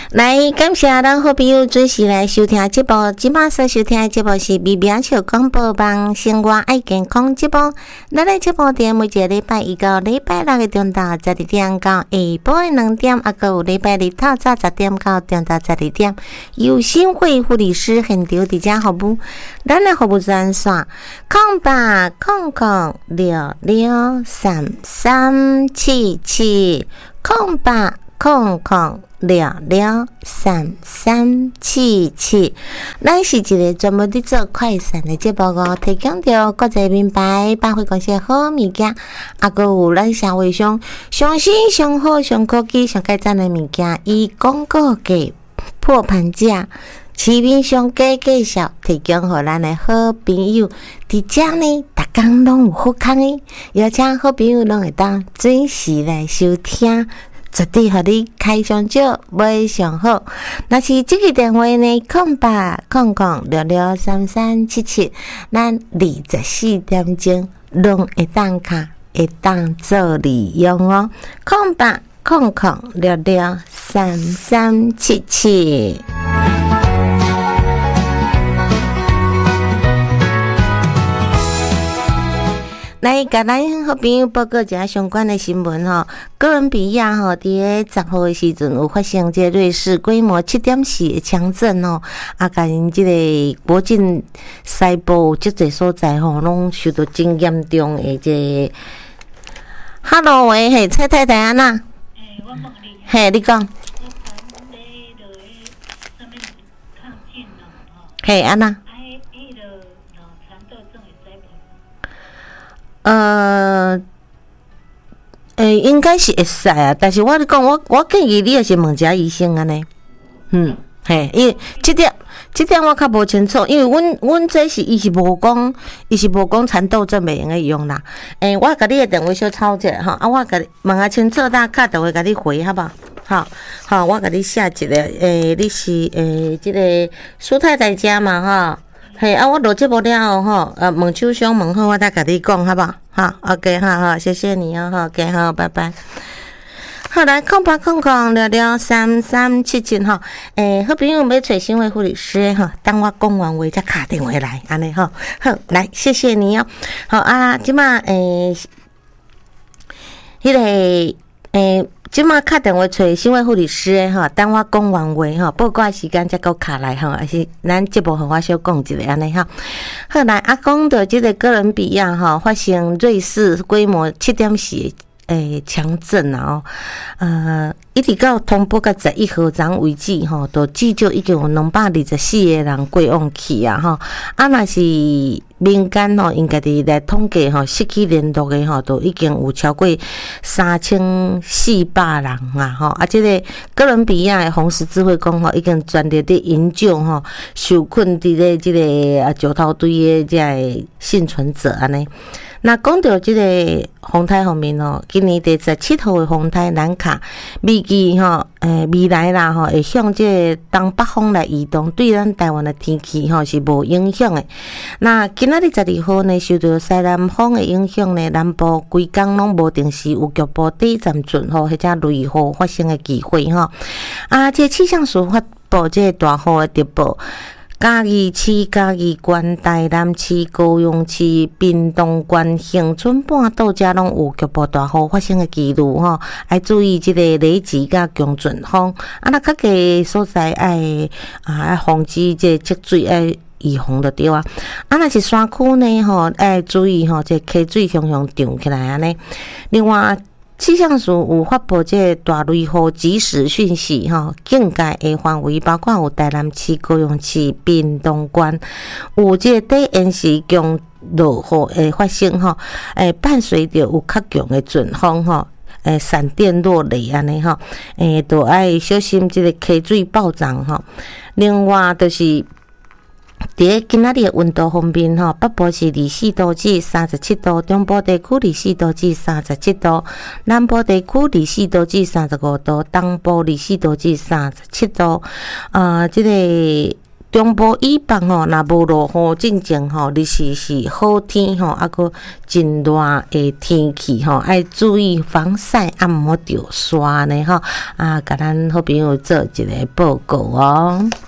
来，感谢咱好朋友准时来收听节目。即马所收听的节目是微名笑广播网生活爱健康节目。咱的节目在每一个礼拜一到礼拜六的中昼12点到下晡的2点，还有礼拜日透早10点到中昼12点，由新会护理师现场伫遮服务。咱的服务专线080063377088003377，咱是一个专门伫做快闪的节目哦，提供着国际名牌百货公司好物件，还佫有咱社会上上新上好上高级上改赞的物件，以广告价破盘价。市面上价介绍，提供予咱的好朋友，伫遮呢，逐工拢有好康的，邀请好朋友拢会当准时来收听，绝对互你开上少，买上好。若是这个电话呢，0800663377，咱24点钟拢会当卡，会当做利用哦。0800663377。来，甲咱好朋友报告一下相关的新闻吼。哥伦比亚吼，伫个10号的时阵有发生这瑞士规模7.4的强震哦，甲因这个国境西部即个所在吼，拢受到真严重的这个。Hello 喂，嘿，蔡太太安那？ 我问你。 嘿，你讲。嘿，安那？应该是会使啊，但是我讲，我建议你也是问一下医生安尼。嘿，因为这点我较无清楚，因为阮这是伊是无讲蚕豆症袂用用啦。我甲你的电话小抄一下吼，我甲你问下清楚，打电话甲你回好不好？好，我甲你写一个，你是这个苏太太家嘛哈？嘿，我录节目了吼，问手伤问好，我再甲你讲，好不好？好 ，OK， 好，谢谢你哦，好 ，OK， 好，拜拜。好，来0800663377吼，好朋友要找新会护理师吼，等我讲完话再打电话来，安尼吼，好，来，谢谢你哦。好啊，即马即马打电话找新会护理师诶吼，等我讲完话吼，报告时间才够卡来吼，还是咱节目互我小讲一下安尼吼。好来，讲到即个哥伦比亚吼发生瑞士规模7.4强震啊一直到通报到11号早为止吼，都至少已经有224个人过往去啊吼。若是民间吼，因家己来统计吼，失去联络的吼，都已经有超过3400人啊吼。这个哥伦比亚的红十字会讲吼，已经全力伫营救吼受困伫咧这个石头堆的这个幸存者安尼。那讲到这个风台方面哦，今年第17号的风台南卡，预计吼，未来啦吼，会向这个东北方来移动，对咱台湾的天气吼是无影响的。那今仔日12号呢，受到西南风的影响呢，南部规工拢无定时有局部短暂阵雨或者雷雨发生的机会吼。这气象署发布这个大雨的特报。嘉义市、嘉义县、台南市、高雄市、屏东县、恒春半岛遮拢有局部大雨发生的记录吼，要注意这个雷击甲强阵风。若较低所在要防止这积水预防就对啊。若是山区呢吼，要注意吼，这溪水向涨起来安尼。另外，气象署有发布这大雷雨即时讯息吼，警戒的范围包括有台南市、高雄市、屏东县，有这低延时强落雨的发生吼，伴随着有较强的阵风吼，闪电落雷安尼吼，都要小心这个溪水暴涨吼。另外就是伫今仔日的温度方面吼，北部是24度至37度，中部地区24度至37度，南部地区24度至35度，东部24度至37度。这个中部以北吼，若无落雨进前吼，日时是好天吼，啊个真热的天气吼，爱注意防晒，啊毋好着霜呢吼。啊，甲咱好朋友做一个报告哦。